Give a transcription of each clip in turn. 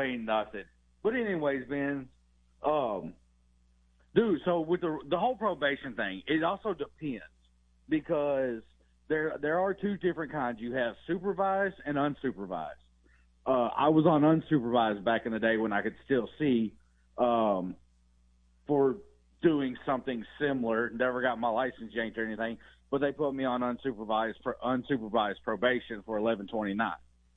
ain't nothing. But anyways, man, dude, so with the whole probation thing, it also depends because there are two different kinds. You have supervised and unsupervised. I was on unsupervised back in the day when I could still see for doing something similar. Never got my license yanked or anything, but they put me on unsupervised probation for 1129.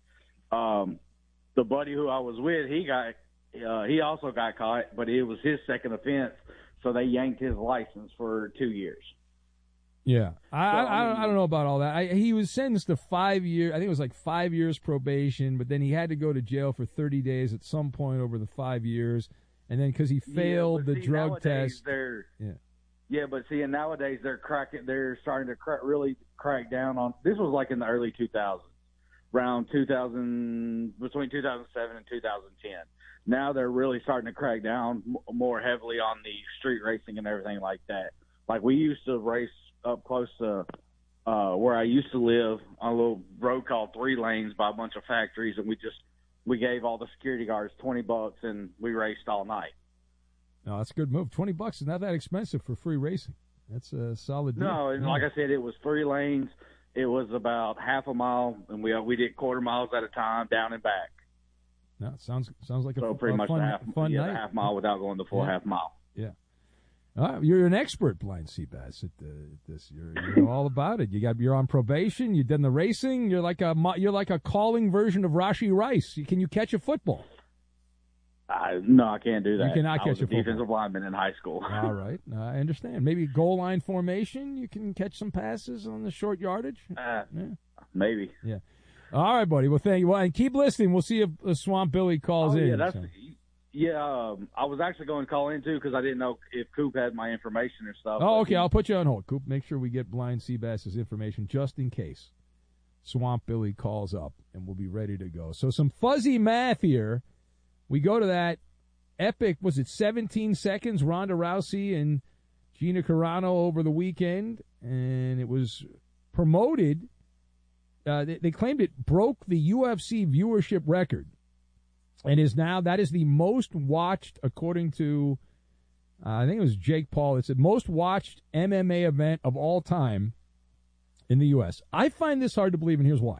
The buddy who I was with, he also got caught, but it was his second offense, so they yanked his license for 2 years. Yeah, I don't know about all that. He was sentenced to 5 years. I think it was like 5 years probation, but then he had to go to jail for 30 days at some point over the 5 years, and then because he failed the drug test. Yeah, but see, and nowadays they're starting to really crack down on. This was like in the early 2000s, around between 2007 and 2010. Now they're really starting to crack down more heavily on the street racing and everything like that. Like we used to race up close to where I used to live on a little road called 3 Lanes by a bunch of factories, and we gave all the security guards $20 and we raced all night. No, that's a good move. $20 is not that expensive for free racing. That's a solid deal. No, and like I said, it was 3 lanes. It was about half a mile, and we did quarter miles at a time, down and back. No, it sounds like a pretty much fun night. The half mile without going the full half mile. Yeah. You're an expert, Blind Seabass, at this. You're all about it. You're on probation. You've done the racing. You're like a calling version of Rashee Rice. Can you catch a football? No, I can't do that. You cannot catch a football. Defensive lineman in high school. All right, I understand. Maybe goal line formation. You can catch some passes on the short yardage. Maybe. Yeah. All right, buddy. Well, thank you. Well, and keep listening. We'll see if Swamp Billy calls in. I was actually going to call in, too, because I didn't know if Coop had my information or stuff. Oh, okay. I'll put you on hold, Coop. Make sure we get Blind Seabass's information just in case Swamp Billy calls up, and we'll be ready to go. So some fuzzy math here. We go to that epic, was it 17 seconds, Ronda Rousey and Gina Carano over the weekend, and it was promoted. They claimed it broke the UFC viewership record. And that is the most watched, according to, I think it was Jake Paul. It's the most watched MMA event of all time in the U.S. I find this hard to believe, and here's why.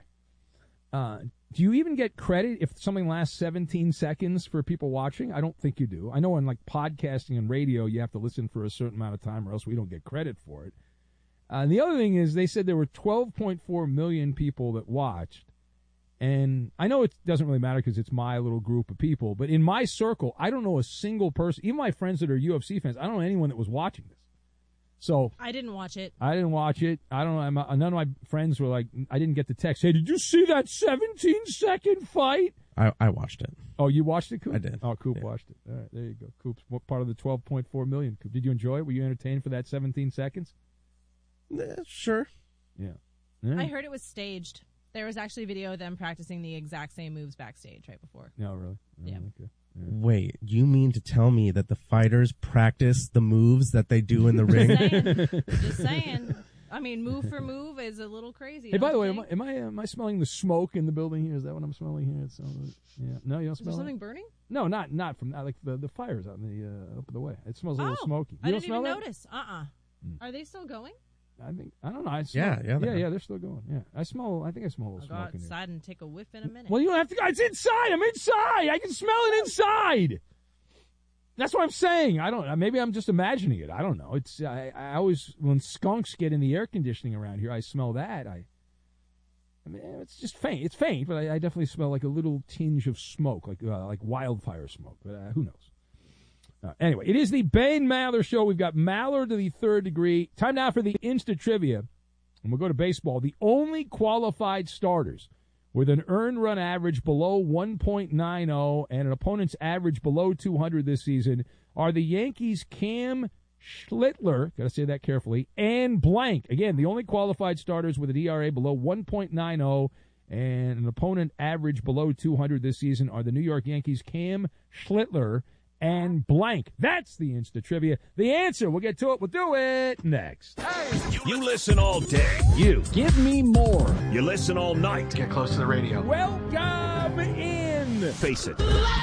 Do you even get credit if something lasts 17 seconds for people watching? I don't think you do. I know in like podcasting and radio, you have to listen for a certain amount of time or else we don't get credit for it. And the other thing is they said there were 12.4 million people that watched. And I know it doesn't really matter because it's my little group of people, but in my circle, I don't know a single person, even my friends that are UFC fans, I don't know anyone that was watching this. So I didn't watch it. I don't know. None of my friends were like, I didn't get the text. Hey, did you see that 17-second fight? I watched it. Oh, you watched it, Coop? I did. Oh, Coop watched it. All right, there you go. Coop's part of the 12.4 million. Coop, did you enjoy it? Were you entertained for that 17 seconds? Sure. Yeah. I heard it was staged. There was actually video of them practicing the exact same moves backstage right before. No, really? Yeah. Okay. Yeah. Wait, you mean to tell me that the fighters practice the moves that they do in the ring? Just saying. I mean, move for move is a little crazy. Hey, by the way, am I smelling the smoke in the building here? Is that what I'm smelling here? Yeah. No, you don't smell it? Is there something burning? No, not from like the fires out in the up the way. It smells a little smoky. I didn't even notice. Are they still going? I don't know. Yeah, they're still going. Yeah, I think I smell a little smoke. I'll go outside and take a whiff in a minute. Well, you don't have to. It's inside. I'm inside. I can smell it inside. That's what I'm saying. I don't. Maybe I'm just imagining it. I don't know. It's. I always, when skunks get in the air conditioning around here, I smell that. I mean, it's just faint. It's faint, but I definitely smell like a little tinge of smoke, like wildfire smoke. But who knows? Anyway, it is the Ben Maller Show. We've got Maller to the third degree. Time now for the Insta Trivia. And we'll go to baseball. The only qualified starters with an earned run average below 1.90 and an opponent's average below 200 this season are the Yankees' Cam Schlittler, got to say that carefully, and blank. Again, the only qualified starters with an ERA below 1.90 and an opponent average below 200 this season are the New York Yankees' Cam Schlittler and blank. That's the Insta Trivia. The answer, we'll get to it. We'll do it next. Hey, you listen all day. You give me more. You listen all night. Get close to the radio. Welcome in. Face it.